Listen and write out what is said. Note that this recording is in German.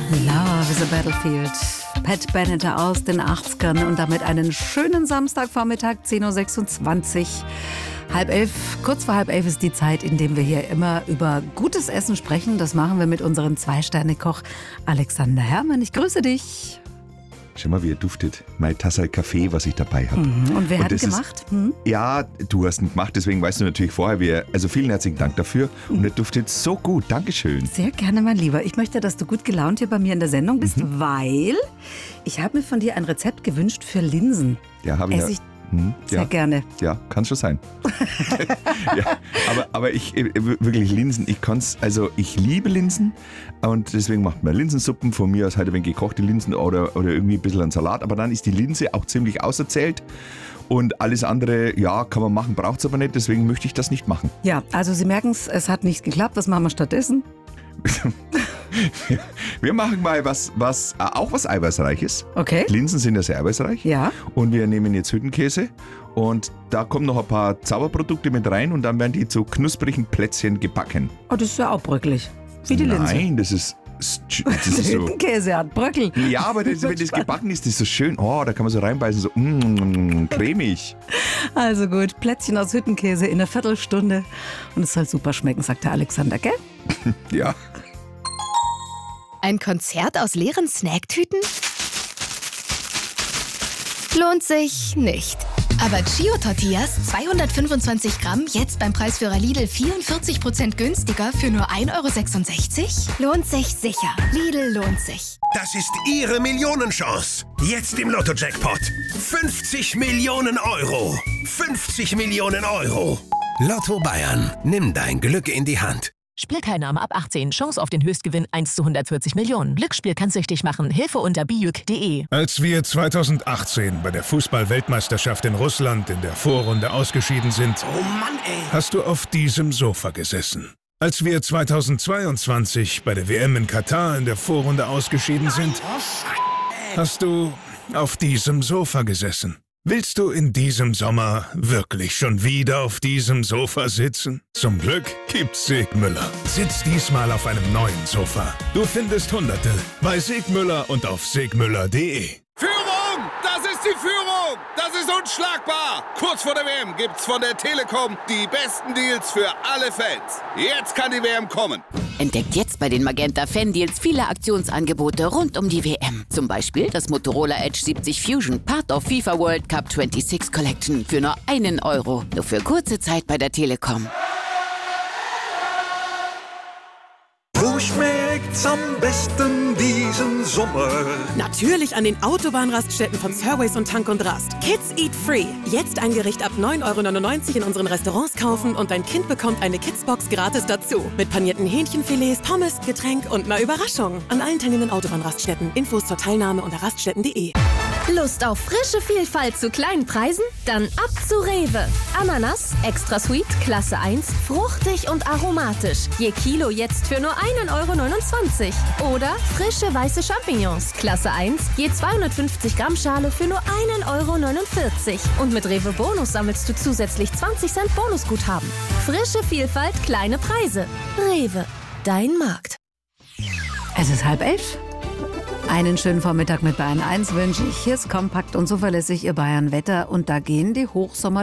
Love is a Battlefield. Pat Benatar aus den 80ern und damit einen schönen Samstagvormittag, 10.26 Uhr. 10:30, kurz vor 10:30 ist die Zeit, in der wir hier immer über gutes Essen sprechen. Das machen wir mit unserem 2-Sterne-Koch Alexander Herrmann. Ich grüße dich. Schau mal, wie er duftet. Meine Tasse Kaffee, was ich dabei habe. Und wer hat ihn gemacht? Ja, du hast ihn gemacht, deswegen weißt du natürlich vorher, also vielen herzlichen Dank dafür. Und er duftet so gut. Dankeschön. Sehr gerne, mein Lieber. Ich möchte, dass du gut gelaunt hier bei mir in der Sendung bist, weil ich habe mir von dir ein Rezept gewünscht für Linsen. Ja, habe ich Sehr gerne. Ja, kann schon sein. Ja, aber ich wirklich Linsen, ich liebe Linsen und deswegen macht man Linsensuppen, von mir aus halt ein wenig gekochte Linsen oder irgendwie ein bisschen ein Salat, aber dann ist die Linse auch ziemlich auserzählt und alles andere, ja, kann man machen, braucht es aber nicht, deswegen möchte ich das nicht machen. Ja, also Sie merken es hat nicht geklappt, was machen wir stattdessen? Wir machen mal was Eiweißreiches. Okay. Linsen sind ja sehr eiweißreich. Ja. Und wir nehmen jetzt Hüttenkäse und da kommen noch ein paar Zauberprodukte mit rein und dann werden die zu knusprigen Plätzchen gebacken. Oh, das ist ja auch bröckelig. Wie die Linse. Nein, das ist so. Hüttenkäse hat Bröckel. Ja, aber wenn das gebacken ist, das ist so schön. Oh, da kann man so reinbeißen, so cremig. Also gut, Plätzchen aus Hüttenkäse in einer Viertelstunde. Und es soll super schmecken, sagt der Alexander, gell? Ja. Ein Konzert aus leeren Snacktüten? Lohnt sich nicht. Aber Chio-Tortillas, 225 Gramm, jetzt beim Preisführer Lidl 44% günstiger für nur 1,66 €? Lohnt sich sicher. Lidl lohnt sich. Das ist Ihre Millionenchance. Jetzt im Lotto-Jackpot. 50 Millionen Euro. 50 Millionen Euro. Lotto Bayern. Nimm dein Glück in die Hand. Spielteilnahme ab 18. Chance auf den Höchstgewinn 1 zu 140 Millionen. Glücksspiel kann süchtig machen. Hilfe unter bijuk.de. Als wir 2018 bei der Fußball-Weltmeisterschaft in Russland in der Vorrunde ausgeschieden sind, Oh Mann, ey. hast du auf diesem Sofa gesessen. Als wir 2022 bei der WM in Katar in der Vorrunde ausgeschieden sind, hast du auf diesem Sofa gesessen. Willst du in diesem Sommer wirklich schon wieder auf diesem Sofa sitzen? Zum Glück gibt's Segmüller. Sitz diesmal auf einem neuen Sofa. Du findest Hunderte bei Segmüller und auf segmüller.de. Führung! Das ist die Führung! Das ist unschlagbar! Kurz vor der WM gibt's von der Telekom die besten Deals für alle Fans. Jetzt kann die WM kommen. Entdeckt jetzt bei den Magenta Fan-Deals viele Aktionsangebote rund um die WM. Zum Beispiel das Motorola Edge 70 Fusion, Part of FIFA World Cup 26 Collection für nur €1. Nur für kurze Zeit bei der Telekom. Wo schmeckt's am besten diesen Sommer? Natürlich an den Autobahnraststätten von Surways und Tank und Rast. Kids Eat Free. Jetzt ein Gericht ab 9,99 € in unseren Restaurants kaufen und dein Kind bekommt eine Kidsbox gratis dazu. Mit panierten Hähnchenfilets, Pommes, Getränk und einer Überraschung. An allen teilnehmenden Autobahnraststätten. Infos zur Teilnahme unter raststätten.de. Lust auf frische Vielfalt zu kleinen Preisen? Dann ab zu Rewe. Ananas, extra sweet, Klasse 1, fruchtig und aromatisch. Je Kilo jetzt für nur €1,29 €. Oder frische weiße Champignons, Klasse 1, je 250 Gramm Schale für nur €1,49 €. Und mit Rewe Bonus sammelst du zusätzlich 20 Cent Bonusguthaben. Frische Vielfalt, kleine Preise. Rewe, dein Markt. Es ist 10:30. Einen schönen Vormittag mit Bayern 1 wünsche ich. Hier ist kompakt und zuverlässig Ihr Bayern-Wetter und da gehen die Hochsommer